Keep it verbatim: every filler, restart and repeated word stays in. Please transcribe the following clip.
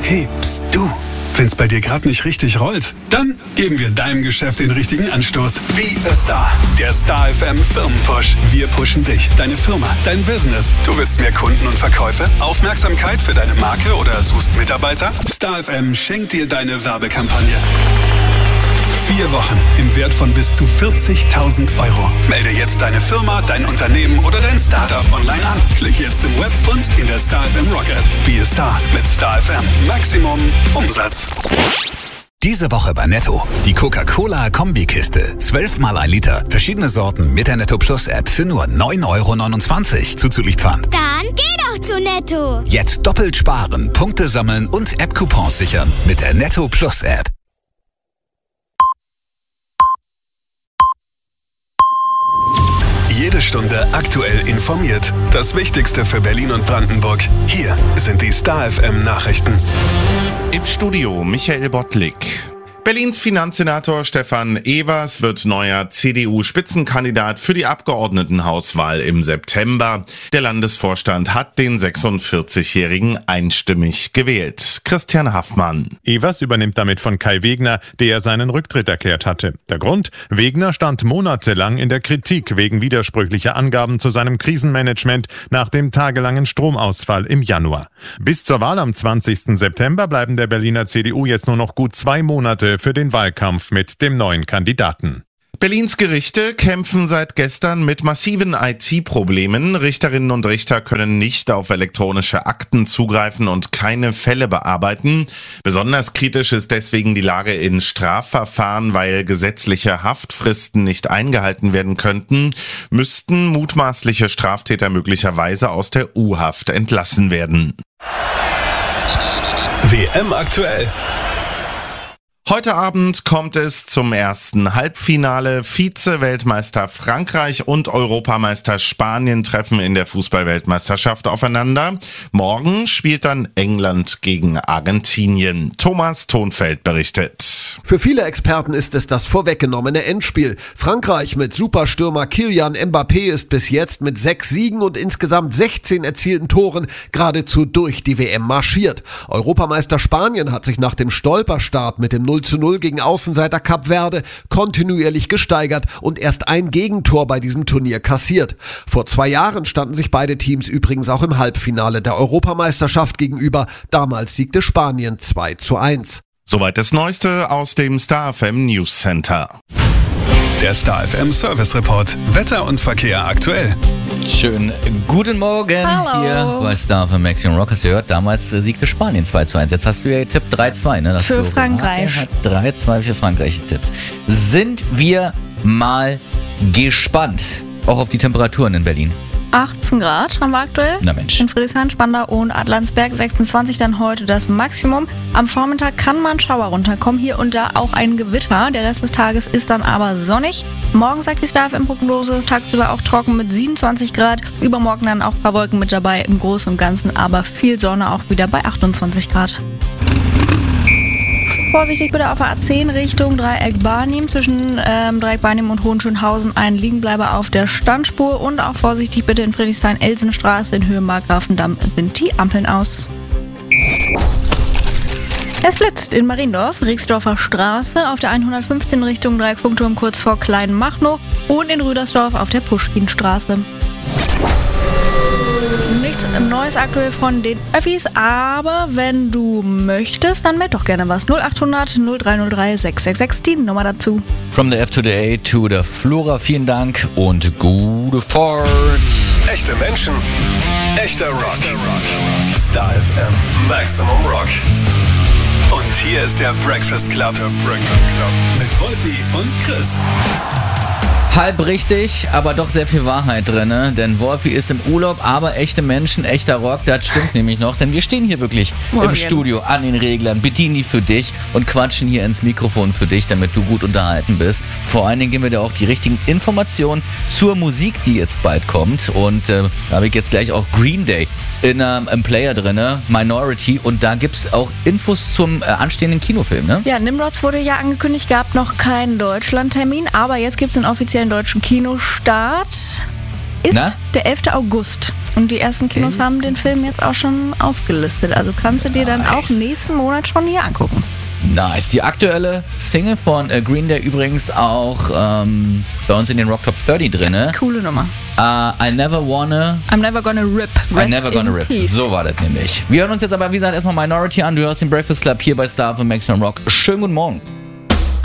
Hey, pst, du. Wenn's bei dir gerade nicht richtig rollt, dann geben wir deinem Geschäft den richtigen Anstoß. Be a Star, der Star F M Firmenpush. Wir pushen dich, deine Firma, dein Business. Du willst mehr Kunden und Verkäufe, Aufmerksamkeit für deine Marke oder suchst Mitarbeiter? Star F M schenkt dir deine Werbekampagne. Vier Wochen im Wert von bis zu vierzigtausend Euro. Melde jetzt deine Firma, dein Unternehmen oder dein Startup online an. Klick jetzt im Web und in der Star F M Rock App. Be a Star mit Star F M. Maximum Umsatz. Diese Woche bei Netto. Die Coca-Cola-Kombikiste. zwölf mal ein Liter. Verschiedene Sorten mit der Netto Plus App für nur neun Euro neunundzwanzig. Zuzüglich Pfand. Dann geh doch zu Netto. Jetzt doppelt sparen, Punkte sammeln und App-Coupons sichern mit der Netto Plus App. Jede Stunde aktuell informiert. Das Wichtigste für Berlin und Brandenburg. Hier sind die Star F M Nachrichten. Im Studio Michael Bottlik. Berlins Finanzsenator Stefan Evers wird neuer C D U-Spitzenkandidat für die Abgeordnetenhauswahl im September. Der Landesvorstand hat den sechsundvierzigjährigen einstimmig gewählt. Christian Haffmann. Evers übernimmt damit von Kai Wegner, der seinen Rücktritt erklärt hatte. Der Grund? Wegner stand monatelang in der Kritik wegen widersprüchlicher Angaben zu seinem Krisenmanagement nach dem tagelangen Stromausfall im Januar. Bis zur Wahl am zwanzigsten September bleiben der Berliner C D U jetzt nur noch gut zwei Monate für den Wahlkampf mit dem neuen Kandidaten. Berlins Gerichte kämpfen seit gestern mit massiven I T-Problemen. Richterinnen und Richter können nicht auf elektronische Akten zugreifen und keine Fälle bearbeiten. Besonders kritisch ist deswegen die Lage in Strafverfahren, weil gesetzliche Haftfristen nicht eingehalten werden könnten, müssten mutmaßliche Straftäter möglicherweise aus der U-Haft entlassen werden. W M aktuell. Heute Abend kommt es zum ersten Halbfinale. Vize-Weltmeister Frankreich und Europameister Spanien treffen in der Fußball-Weltmeisterschaft aufeinander. Morgen spielt dann England gegen Argentinien. Thomas Thonfeld berichtet. Für viele Experten ist es das vorweggenommene Endspiel. Frankreich mit Superstürmer Kylian Mbappé ist bis jetzt mit sechs Siegen und insgesamt sechzehn erzielten Toren geradezu durch die W M marschiert. Europameister Spanien hat sich nach dem Stolperstart mit dem null zu null gegen Außenseiter Kap Verde kontinuierlich gesteigert und erst ein Gegentor bei diesem Turnier kassiert. Vor zwei Jahren standen sich beide Teams übrigens auch im Halbfinale der Europameisterschaft gegenüber. Damals siegte Spanien zwei zu eins. Soweit das Neueste aus dem Star F M News Center. Der Star F M Service Report. Wetter und Verkehr aktuell. Schönen guten Morgen. Hallo. Hier bei Star F M Maximum Rock. Hast du gehört, damals äh, siegte Spanien zwei zu eins. Jetzt hast du ja getippt drei zwei, ne? Das Für Florian Frankreich. hat drei zwei für Frankreich getippt. Sind wir mal gespannt. Auch auf die Temperaturen in Berlin. achtzehn Grad haben wir aktuell. Na Mensch. In Friedrichshain, Spandau und Adlandsberg sechsundzwanzig dann heute das Maximum. Am Vormittag kann mal ein Schauer runterkommen, hier und da auch ein Gewitter. Der Rest des Tages ist dann aber sonnig. Morgen sagt die Star F M-Prognose, tagsüber auch trocken mit siebenundzwanzig Grad. Übermorgen dann auch ein paar Wolken mit dabei, im Großen und Ganzen aber viel Sonne, auch wieder bei achtundzwanzig Grad. Vorsichtig bitte auf der A zehn Richtung Dreieck Barnim. Zwischen ähm, Dreieck Barnim und Hohenschönhausen ein Liegenbleiber auf der Standspur. Und auch vorsichtig bitte in Friedrichshain-Elsenstraße in Höhe Markgrafendamm sind die Ampeln aus. Es blitzt in Mariendorf, Rixdorfer Straße, auf der hundertfünfzehn Richtung Dreieck Funkturm kurz vor Kleinmachnow und in Rüdersdorf auf der Puschkinstraße. Nichts Neues aktuell von den Öffis, aber wenn du möchtest, dann meld doch gerne was. null achthundert null drei null drei sechs sechs sechs, die Nummer dazu. From the F to the A to the Flora. Vielen Dank und gute Fahrt. Echte Menschen, echter Rock. Star F M Maximum Rock. Und hier ist der Breakfast Club. Der Breakfast Club. Mit Wolfi und Chris. Halb richtig, aber doch sehr viel Wahrheit drin, ne? Denn Wolfi ist im Urlaub, aber echte Menschen, echter Rock, das stimmt nämlich noch, denn wir stehen hier wirklich Morgen. im Studio an den Reglern, bedienen die für dich und quatschen hier ins Mikrofon für dich, damit du gut unterhalten bist. Vor allen Dingen geben wir dir auch die richtigen Informationen zur Musik, die jetzt bald kommt, und äh, da habe ich jetzt gleich auch Green Day in einem ähm, Player drin, Minority, und da gibt es auch Infos zum äh, anstehenden Kinofilm, ne? Ja, Nimrods wurde ja angekündigt, gab noch keinen Deutschlandtermin, aber jetzt gibt es einen offiziellen deutschen Kinostart. Ist Na? der elfter August. Und die ersten Kinos In- haben den Film jetzt auch schon aufgelistet. Also kannst du dir dann auch Nice. nächsten Monat schon hier angucken. Nice. Die aktuelle Single von äh, Green Day übrigens auch ähm, bei uns in den Rock Top dreißig drinne. Coole Nummer. Uh, I never wanna... I'm never gonna rip. I Rest never gonna in rip. peace. So war das nämlich. Wir hören uns jetzt aber, wie gesagt, erstmal Minority an. Du hörst den Breakfast Club hier bei Star von Maximum Rock. Schönen guten Morgen.